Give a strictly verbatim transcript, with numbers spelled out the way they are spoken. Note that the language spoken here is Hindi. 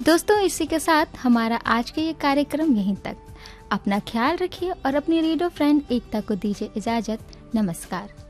दोस्तों, इसी के साथ हमारा आज का ये कार्यक्रम यहीं तक। अपना ख्याल रखिए और अपनी रेडियो फ्रेंड एकता को दीजिए इजाजत। नमस्कार।